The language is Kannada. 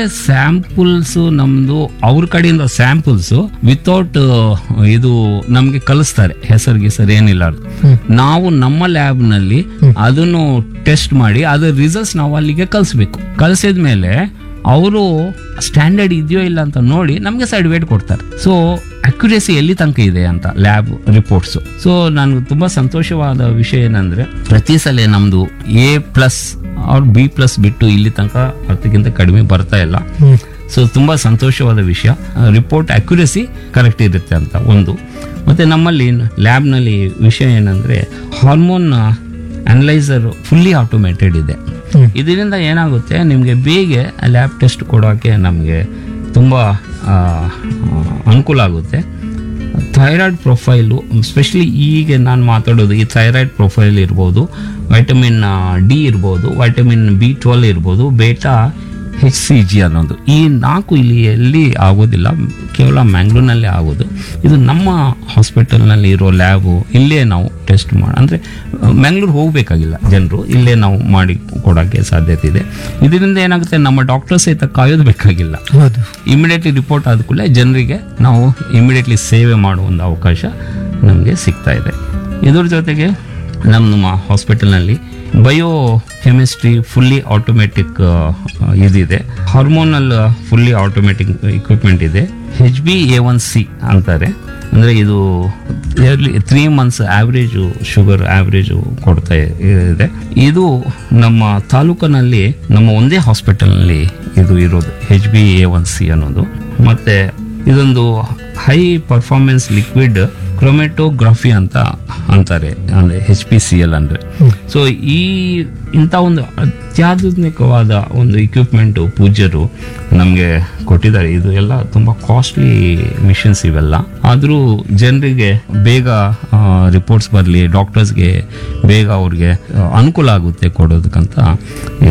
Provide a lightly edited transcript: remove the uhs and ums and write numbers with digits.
ಸ್ಯಾಂಪಲ್ಸ್ ನಮ್ದು ಅವ್ರ ಕಡೆಯಿಂದ ಸ್ಯಾಂಪಲ್ಸ್ ವಿತೌಟ್ ಇದು ನಮ್ಗೆ ಕಳಿಸ್ತಾರೆ, ಹೆಸರು ಏನಿಲ್ಲ. ನಾವು ನಮ್ಮ ಲ್ಯಾಬ್ ನಲ್ಲಿ ಅದನ್ನು ಟೆಸ್ಟ್ ಮಾಡಿ ಅದ್ರ ರಿಸಲ್ಟ್ಸ್ ನಾವು ಅಲ್ಲಿಗೆ ಕಳಿಸ್ಬೇಕು. ಕಳಿಸಿದ್ಮೇಲೆ ಅವರು ಸ್ಟ್ಯಾಂಡರ್ಡ್ ಇದೆಯೋ ಇಲ್ಲ ಅಂತ ನೋಡಿ ನಮಗೆ ಸರ್ಟಿಫಿಕೇಟ್ ಕೊಡ್ತಾರೆ. ಸೊ ಅಕ್ಯುರೇಸಿ ಎಲ್ಲಿ ತನಕ ಇದೆ ಅಂತ ಲ್ಯಾಬ್ ರಿಪೋರ್ಟ್ಸ್. ಸೊ ನನಗೆ ತುಂಬಾ ಸಂತೋಷವಾದ ವಿಷಯ ಏನಂದ್ರೆ ಪ್ರತಿ ಸಲ ನಮ್ದು A+ ಅವ್ರ B+ ಬಿಟ್ಟು ಇಲ್ಲಿ ತನಕ ಅದಕ್ಕಿಂತ ಕಡಿಮೆ ಬರ್ತಾ ಇಲ್ಲ. ಸೊ ತುಂಬಾ ಸಂತೋಷವಾದ ವಿಷಯ. ರಿಪೋರ್ಟ್ ಅಕ್ಯುರೇಸಿ ಕರೆಕ್ಟ್ ಇರುತ್ತೆ ಅಂತ ಒಂದು. ಮತ್ತೆ ನಮ್ಮಲ್ಲಿ ಲ್ಯಾಬ್ನಲ್ಲಿ ವಿಷಯ ಏನಂದ್ರೆ ಹಾರ್ಮೋನ್ ಅನಲೈಸರ್ ಫುಲ್ಲಿ ಆಟೋಮೇಟೆಡ್ ಇದೆ. ಇದರಿಂದ ಏನಾಗುತ್ತೆ, ನಿಮಗೆ ಬೇಗ ಲ್ಯಾಬ್ ಟೆಸ್ಟ್ ಕೊಡೋಕ್ಕೆ ನಮಗೆ ತುಂಬ ಅನುಕೂಲ ಆಗುತ್ತೆ. ಥೈರಾಯ್ಡ್ ಪ್ರೊಫೈಲು ಸ್ಪೆಷಲಿ ಈಗ ನಾನು ಮಾತಾಡೋದು ಈ ಥೈರಾಯ್ಡ್ ಪ್ರೊಫೈಲ್ ಇರ್ಬೋದು, ವೈಟಮಿನ್ D ಇರ್ಬೋದು, ವೈಟಮಿನ್ B12 ಇರ್ಬೋದು, ಬೀಟಾ HCG ಅನ್ನೋದು. ಈ 4 ಇಲ್ಲಿ ಎಲ್ಲಿ ಆಗೋದಿಲ್ಲ, ಕೇವಲ ಮ್ಯಾಂಗ್ಳೂರ್ನಲ್ಲೇ ಆಗೋದು. ಇದು ನಮ್ಮ ಹಾಸ್ಪಿಟಲ್ನಲ್ಲಿ ಇರೋ ಲ್ಯಾಬು, ಇಲ್ಲೇ ನಾವು ಟೆಸ್ಟ್ ಅಂದರೆ ಮ್ಯಾಂಗ್ಳೂರ್ ಹೋಗಬೇಕಾಗಿಲ್ಲ ಜನರು, ಇಲ್ಲೇ ನಾವು ಮಾಡಿ ಕೊಡೋಕ್ಕೆ ಸಾಧ್ಯತೆ ಇದೆ. ಇದರಿಂದ ಏನಾಗುತ್ತೆ, ನಮ್ಮ ಡಾಕ್ಟರ್ ಸಹಿತ ಕಾಯೋದು ಬೇಕಾಗಿಲ್ಲ. ಇಮಿಡಿಯೇಟ್ಲಿ ರಿಪೋರ್ಟ್ ಆದ ಕೂಡಲೇ ಜನರಿಗೆ ನಾವು ಇಮಿಡಿಯೇಟ್ಲಿ ಸೇವೆ ಮಾಡುವ ಒಂದು ಅವಕಾಶ ನಮಗೆ ಸಿಗ್ತಾ ಇದೆ. ಇದ್ರ ಜೊತೆಗೆ ನಮ್ಮ ಹಾಸ್ಪಿಟಲ್ನಲ್ಲಿ ಬಯೋ ಕೆಮಿಸ್ಟ್ರಿ ಫುಲ್ಲಿ ಆಟೋಮೆಟಿಕ್ ಇದಿದೆ, ಹಾರ್ಮೋನಲ್ ಫುಲ್ಲಿ ಆಟೋಮೆಟಿಕ್ ಇಕ್ವಿಪ್ಮೆಂಟ್ ಇದೆ. HbA1c ಅಂತಾರೆ, ಅಂದರೆ ಇದು yearly 3 months average sugar average ಕೊಡ್ತಾ ಇದೆ. ಇದು ನಮ್ಮ ತಾಲೂಕಿನಲ್ಲಿ ನಮ್ಮ ಒಂದೇ ಹಾಸ್ಪಿಟಲ್ನಲ್ಲಿ ಇದು ಇರೋದು HbA1c ಅನ್ನೋದು. ಮತ್ತೆ ಇದೊಂದು ಹೈ ಪರ್ಫಾರ್ಮೆನ್ಸ್ ಲಿಕ್ವಿಡ್ ಕ್ರೊಮೆಟೋಗ್ರಫಿ ಅಂತ ಅಂತಾರೆ, ಅಂದರೆ HPCL ಅಂದರೆ. ಸೊ ಇಂಥ ಒಂದು ಅತ್ಯಾಧುನಿಕವಾದ ಒಂದು ಇಕ್ವಿಪ್ಮೆಂಟು ಪೂಜ್ಯರು ನಮಗೆ ಕೊಟ್ಟಿದ್ದಾರೆ. ಇದು ಎಲ್ಲ ತುಂಬ ಕಾಸ್ಟ್ಲಿ ಮಿಷನ್ಸ್ ಇವೆಲ್ಲ. ಆದರೂ ಜನರಿಗೆ ಬೇಗ ರಿಪೋರ್ಟ್ಸ್ ಬರಲಿ, ಡಾಕ್ಟರ್ಸ್ಗೆ ಬೇಗ ಅವ್ರಿಗೆ ಅನುಕೂಲ ಆಗುತ್ತೆ ಕೊಡೋದಕ್ಕಂತ